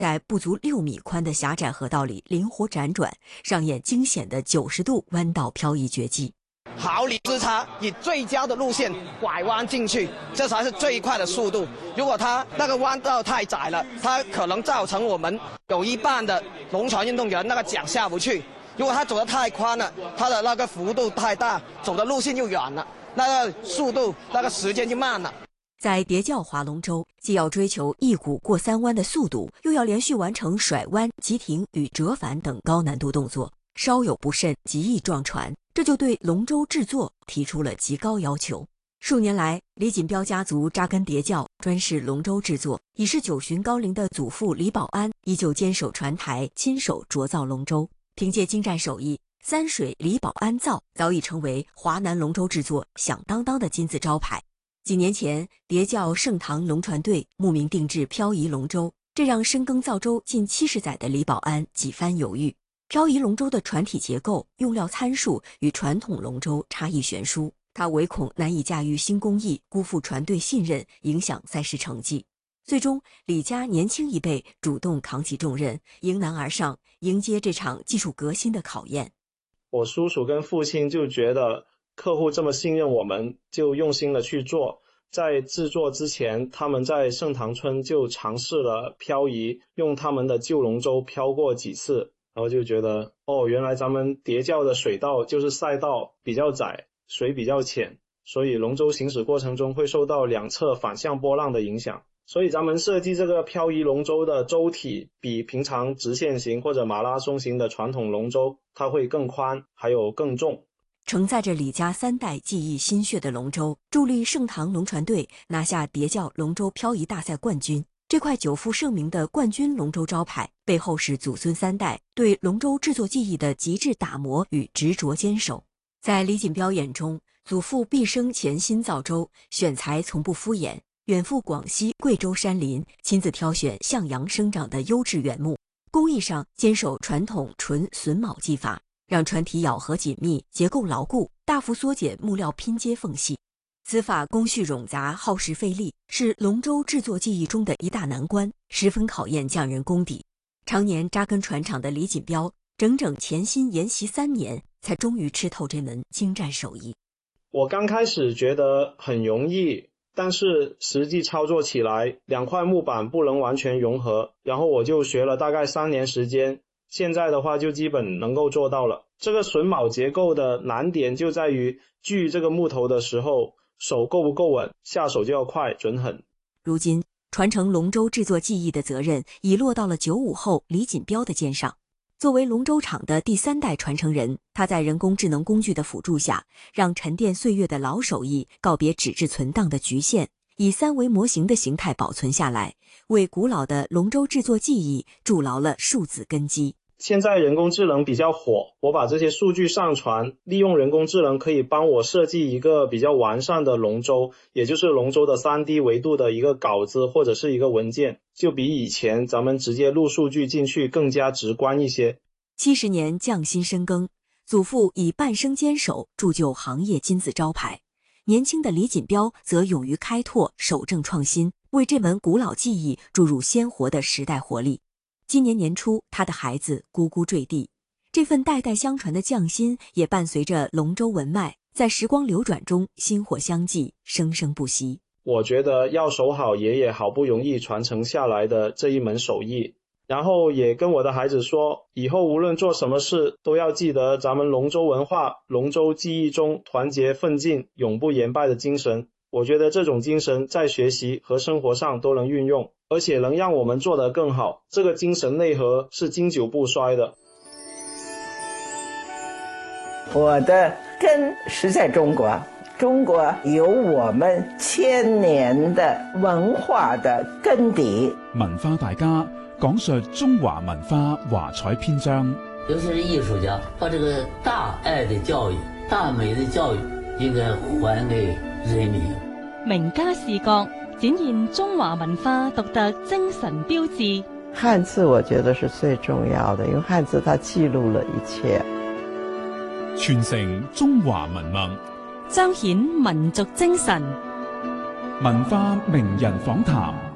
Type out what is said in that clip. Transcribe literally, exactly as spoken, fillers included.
在不足六米宽的狭窄河道里灵活辗转，上演惊险的九十度弯道漂移绝技。 毫厘之差，以最佳的路线拐弯进去，这才是最快的速度。如果它那个弯道太窄了，它可能造成我们有一半的龙船运动员那个桨下不去。如果它走得太宽了，它的那个幅度太大，走的路线就远了，那个速度那个时间就慢了。 在叠教划龙舟，既要追求一鼓过三弯的速度，又要连续完成甩弯、急停与折返等高难度动作，稍有不慎极易撞船，这就对龙舟制作提出了极高要求。数年来，李锦标家族扎根叠教，专事龙舟制作，已是九旬高龄的祖父李保安依旧坚守船台，亲手琢造龙舟。凭借精湛手艺，三水李保安造早已成为华南龙舟制作响当当的金字招牌。几年前，叠教盛唐龙船队慕名定制漂移龙舟，这让深耕造舟近七十载的李保安几番犹豫。漂移龙舟的船体结构、用料参数与传统龙舟差异悬殊，他唯恐难以驾驭新工艺，辜负船队信任，影响赛事成绩。最终，李家年轻一辈主动扛起重任，迎难而上，迎接这场技术革新的考验。 我叔叔跟父亲就觉得客户这么信任我们，就用心的去做。在制作之前，他们在盛唐村就尝试了漂移，用他们的旧龙舟漂过几次，然后就觉得哦，原来咱们叠教的水道就是赛道比较窄，水比较浅，所以龙舟行驶过程中会受到两侧反向波浪的影响。所以咱们设计这个漂移龙舟的舟体比平常直线型或者马拉松型的传统龙舟它会更宽，还有更重。 承载着李家三代技艺心血的龙舟，助力盛唐龙船队拿下叠教龙舟漂移大赛冠军。这块久负盛名的冠军龙舟招牌，背后是祖孙三代对龙舟制作技艺的极致打磨与执着坚守。在李锦标眼中，祖父毕生潜心造舟，选材从不敷衍，远赴广西、贵州山林，亲自挑选向阳生长的优质原木，工艺上坚守传统纯榫卯技法，让船体咬合紧密，结构牢固，大幅缩减木料拼接缝隙。此法工序冗杂，耗时费力，是龙舟制作技艺中的一大难关，十分考验匠人功底。常年扎根船厂的李锦标，整整潜心研习三年，才终于吃透这门精湛手艺。 我刚开始觉得很容易，但是实际操作起来，两块木板不能完全融合，然后我就学了大概三年时间，现在的话就基本能够做到了。这个榫卯结构的难点就在于锯这个木头的时候，手够不够稳，下手就要快准狠。 如今，传承龙舟制作技艺的责任已落到了九五后李锦标的肩上。作为龙舟厂的第三代传承人，他在人工智能工具的辅助下，让沉淀岁月的老手艺告别纸质存档的局限，以三维模型的形态保存下来，为古老的龙舟制作技艺筑牢了数字根基。 现在人工智能比较火，我把这些数据上传，利用人工智能可以帮我设计一个比较完善的龙舟，也就是龙舟的 三 D 维度的一个稿子或者是一个文件，就比以前咱们直接录数据进去更加直观一些。 七十年匠心深耕，祖父以半生坚守铸就行业金字招牌，年轻的李锦标则勇于开拓，守正创新，为这门古老技艺注入鲜活的时代活力。今年年初，他的孩子咕咕坠地，这份代代相传的匠心也伴随着龙舟文脉，在时光流转中薪火相继，生生不息。 我觉得要守好爷爷好不容易传承下来的这一门手艺，然后也跟我的孩子说，以后无论做什么事都要记得咱们龙舟文化、龙舟技艺中团结奋进、永不言败的精神。我觉得这种精神在学习和生活上都能运用，而且能让我们做得更好，这个精神内核是经久不衰的。 我的根是在中国，中国有我们千年的文化的根底。 文化大家講述中華文化華彩篇章， 尤其是藝術家把這個大愛的教育、大美的教育應該還給人民。 名家視角展現中華文化獨特精神標誌。 漢字我覺得是最重要的，因為漢字它記錄了一切， 傳承中華文脈， 彰顯民族精神。 文化名人訪談。